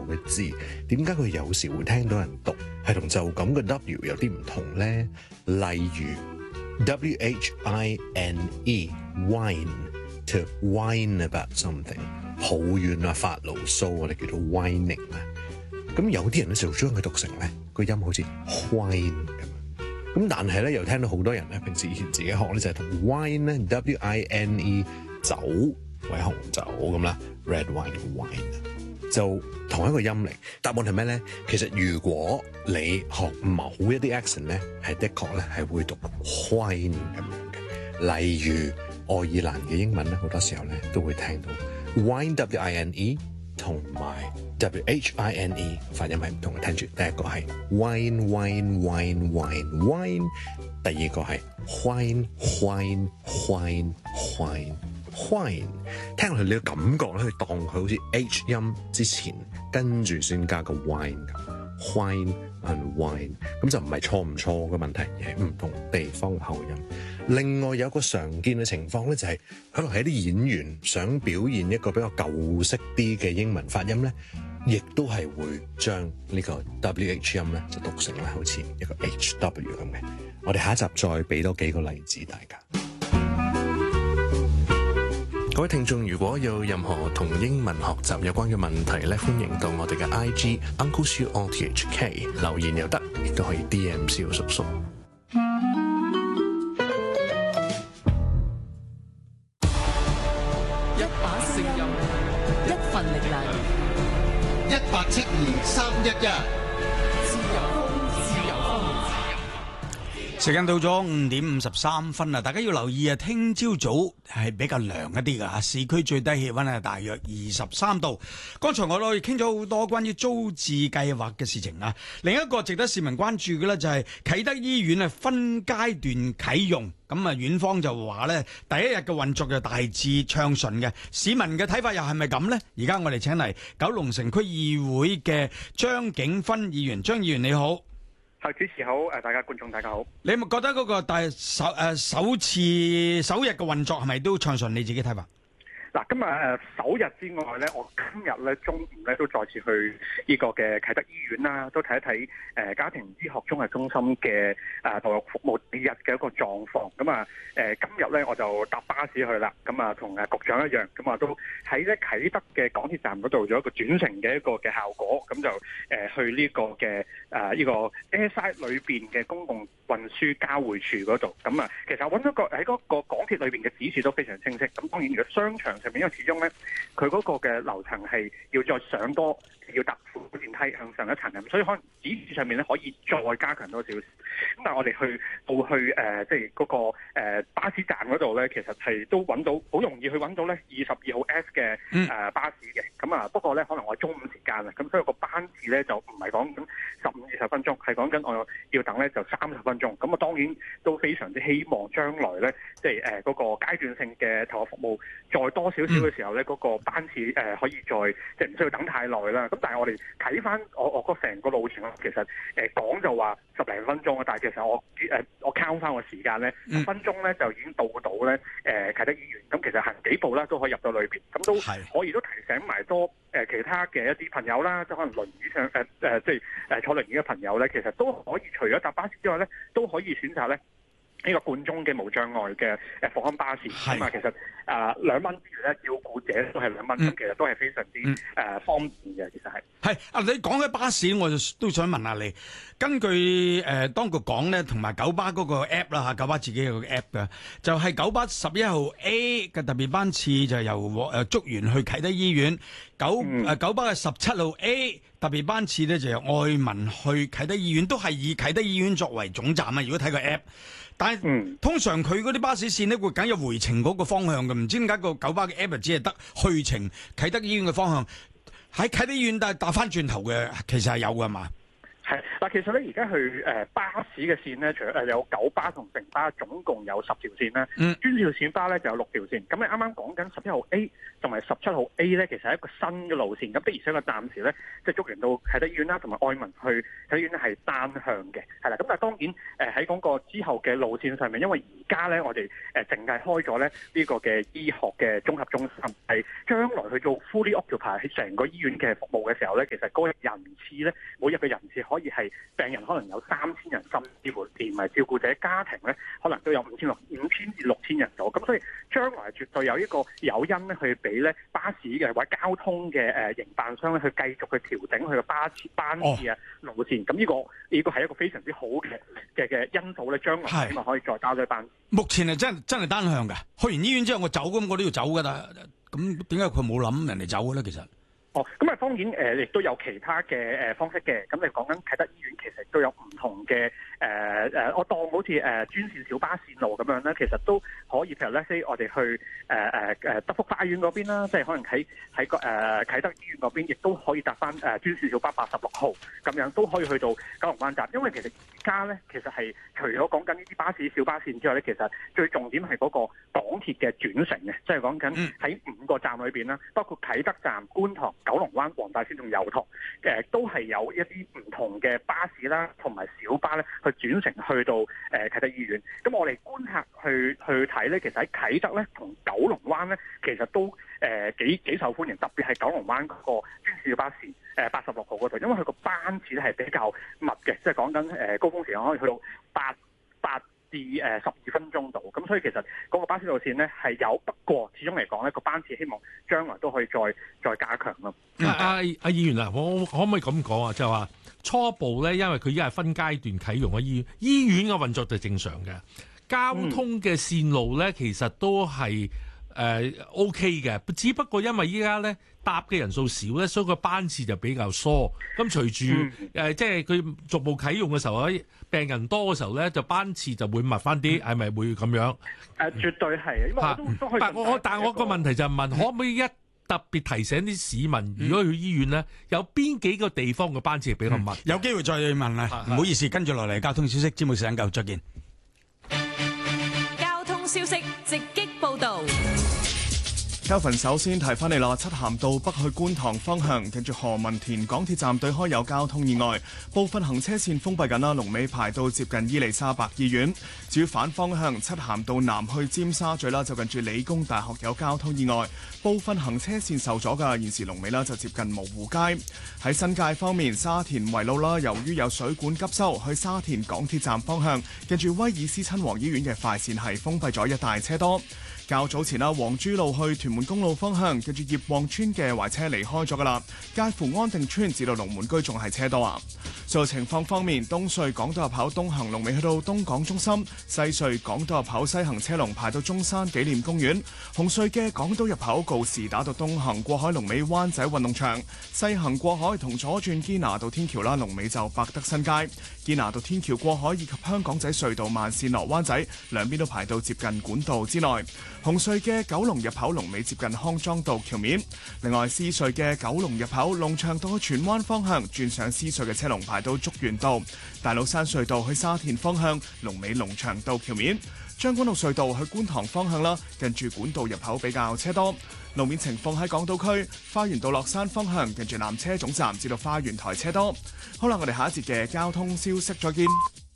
佢知點解佢有時會聽到人讀係同就咁嘅 W 有啲唔同咧。例如 WHINE wine to whine about something 抱怨啊發牢騷，我哋叫做 whining 啊。咁有啲人咧就將佢讀成咧個音好似 whine 咁樣。咁但係咧又聽到好多人咧平時以前自己學咧就係同 wine 咧 WINE 酒或者紅酒咁啦 ，red wine wine 就同一個音嚟。答案係咩咧？其實如果你學某一啲 accent 咧，係的確咧係會讀 whine 咁樣嘅。例如愛爾蘭嘅英文咧，好多時候咧都會聽到 wine WINE 同埋 WHINE 發音係唔同嘅。聽住，第一個係 wine wine wine wine wine， 第二個係 whine whine whine whine whine。聽落去你嘅感覺咧，去當佢好似 H 音之前跟住先加個 wine 咁 whine and wine， 咁就唔係錯唔錯嘅問題，而係唔同地方嘅口音。另外有一個常見嘅情況咧，就係可能係啲演員想表現一個比較舊式啲嘅英文發音咧，亦都係會將呢個 WH 音咧就讀成咧好似一個 HW 咁嘅。我哋下一集再俾多幾個例子大家。各位聽眾，如果有任何同英文學習有關嘅問題咧，歡迎到我哋嘅 IG Uncle Siu RTHK 留言又得，亦都可以 DM 蕭叔叔。 一把聲音，一份力量 ，172-311。 時間到咗5:53啦，大家要留意啊！聽朝早係比較涼一啲㗎，市區最低氣溫係大約23度。剛才我哋傾咗好多關於租置計劃嘅事情啊。另一個值得市民關注嘅呢，就係啟德醫院分階段啟用。咁啊，院方就話呢，第一日嘅運作就大致暢順嘅。市民嘅睇法又係咪咁呢？而家我哋請嚟九龍城區議會嘅張景勛議員，張議員你好。 係，主持好，大家觀眾大家好。 你咪覺得嗰個首日嘅運作係咪都暢順？你自己睇法？ 嗱，今日首日之外咧，我今日咧中午咧都再次去呢個嘅啟德醫院啦，都睇一睇家庭醫學綜合中心嘅投入服務第二日嘅一個狀況。咁啊今日咧我就搭巴士去啦，咁啊同局長一樣，咁啊都喺咧啟德嘅港鐵站嗰度做一個轉乘嘅一個嘅效果，咁就去呢個嘅呢個 Airside 裏邊嘅公共運輸交匯處嗰度。咁啊其實揾咗個喺嗰個港鐵裏邊嘅指示都非常清晰。咁當然如果商場上面，因為始終咧，佢嗰個嘅樓層係要再上多，要搭扶手電梯向上一層嘅，所以可能指示上面咧可以再加強多少少。咁但係我哋到去即係嗰個巴士站嗰度咧，其實係都揾到好容易去揾到咧22號 S 嘅巴士嘅。咁啊不過咧可能我中午時間啊，咁所以個班次咧就唔係講緊15-20分鐘，係講緊我要等咧就30分鐘。咁啊當然都非常之希望將來咧即係嗰個階段性嘅投入服務再多少少嘅時候咧，嗰個班次可以再即係唔需要等太耐啦。咁但係我哋睇翻我個成個路程其實講就話10零分鐘啊，但係其實我 count 翻個時間咧10分鐘咧就已經到咧啟德醫院。咁其實行幾步啦都可以入到裏邊，咁都可以都提醒埋多其他嘅一啲朋友啦，即係可能輪椅上即係坐輪椅嘅朋友咧，其實都可以除咗搭巴士之外咧，都可以選擇咧呢個半鐘嘅無障礙嘅復康巴士。咁啊，其實2蚊之餘咧，照顧者都係2蚊，咁其實都係非常之方便嘅。其實係啊！你講起巴士，我就都想問下你，根據當局講咧，同埋九巴嗰個 app 啦嚇，九巴自己有個 app 嘅，就係九巴11號 A 嘅特別班次就由竹園去啟德醫院，九巴嘅17號 A 特別班次咧就由愛民去啟德醫院，都係以啟德醫院作為總站啊！如果睇個 app。但係通常佢嗰啲巴士線咧會梗有回程嗰個方向嘅，唔知點解個九巴嘅 app 只係得去程啟德醫院嘅方向，喺啟德醫院但係搭翻轉頭嘅，其實係有㗎嘛？ 係嗱，其實咧而家去巴士嘅線咧，除咗有九巴同城巴，總共有10條線啦。專線小巴咧就有6條線。咁你啱啱講緊11號 A 同埋17號 A 咧，其實係一個新嘅路線。咁的而且確暫時咧，即係竹園到啟德醫院啦，同埋愛民去啟德醫院咧係單向嘅，係啦。咁但係當然喺嗰個之後嘅路線上面，因為而家咧我哋淨係開咗咧呢個嘅醫學嘅綜合中心，係將來去做 fully occupied 喺成個醫院嘅服務嘅時候咧，其實嗰個人次咧，每日嘅人次可以係病人可能有3000人，甚至乎連埋照顧者家庭咧，可能都有5000至6000人左右。咁所以將來絕對有一個誘因咧，去俾咧巴士嘅或者交通嘅營辦商咧，去繼續去調整佢嘅班次啊路線。咁呢個係一個非常之好嘅因素咧，將來希望可以再加多班。 目前係真係單向嘅，去完醫院之後我走咁，我都要走㗎啦。咁點解佢冇諗人哋走嘅咧？其實？ 咁啊當然亦都有其他嘅方式嘅。咁你講緊啟德醫院其實都有唔同嘅我當好似專線小巴線路咁樣咧，其實都可以譬如咧，我哋去德福花園嗰邊啦，即係可能喺個啟德醫院嗰邊，亦都可以搭翻專線小巴86號咁樣，都可以去到九龍灣站。因為其實而家咧，其實係除咗講緊呢啲巴士小巴線之外咧，其實最重點係嗰個港鐵嘅轉乘嘅，即係講緊喺5個站裏邊啦，包括啟德站、觀塘、九龍灣、黃大仙同油塘，都係有一啲唔同嘅巴士啦，同埋小巴咧去轉乘去到啟德醫院。咁我哋觀察去睇咧，其實喺啟德咧同九龍灣咧，其實都幾受歡迎，特別係九龍灣嗰個專線小巴線86號嗰度，因為佢個班次咧係比較密嘅，即係講緊高峰時間可以去到8至12分鐘度。咁所以其實嗰個巴士路線咧係有，不過始終嚟講咧個班次希望將來都可以再加強咯。 阿議員啊，我可唔可以咁講啊？就係話初步咧，因為佢依家係分階段啟用嘅醫院嘅運作就正常嘅，交通嘅線路咧其實都係OK 嘅，只不過因為依家咧搭嘅人數少咧，所以個班次就比較疏。咁隨住即係佢逐步啟用嘅時候，病人多嘅時候咧，就班次就會密翻啲，係咪會咁樣？ 絕對係，因為我都可以。 但我個問題就係問，可唔可以特別提醒啲市民，如果去醫院咧，有邊幾個地方嘅班次係比較密？ 有機會再問啊！唔好意思，跟住落嚟交通消息，節目時間夠，再見。 交通消息直擊報導。 Kelvin 首先提翻你啦，漆咸道北去觀塘方向，近住何文田港鐵站對開有交通意外，部分行車線封閉緊啦，龍尾排到接近伊利沙伯醫院。至於反方向漆咸道南去尖沙咀啦，就近住理工大學有交通意外，部分行車線受阻㗎，現時龍尾啦就接近蕪湖街。喺新界方面，沙田圍路啦，由於有水管急修，去沙田港鐵站方向，近住威爾斯親王醫院嘅快線係封閉咗，一帶車多。較早前啦，黃珠路去屯門公路方向，近住葉旺村嘅壞車離開咗噶啦，介乎安定村至到龍門居仲係車多啊。隧道情況方面，東隧港島入口東行龍尾去到東港中心，西隧港島入口西行車龍排到中山紀念公園，紅隧嘅港島入口告士打道東行過海龍尾灣仔運動場，西行過海同左轉堅拿道天橋啦，龍尾就百德新街，堅拿道天橋過海以及香港仔隧道慢線落灣仔，兩邊都排到接近管道之內。紅隧嘅九龍入口龍尾接近康莊道橋面，另外獅隧嘅九龍入口龍翔道去荃灣方向轉上獅隧嘅車龍排到竹園道，大老山隧道去沙田方向龍尾龍翔道橋面，將軍澳隧道去觀塘方向啦，近住管道入口比較車多。路面情況喺港島區花園道落山方向近住南車總站至到花園台車多。好啦，我哋下一節嘅交通消息再見。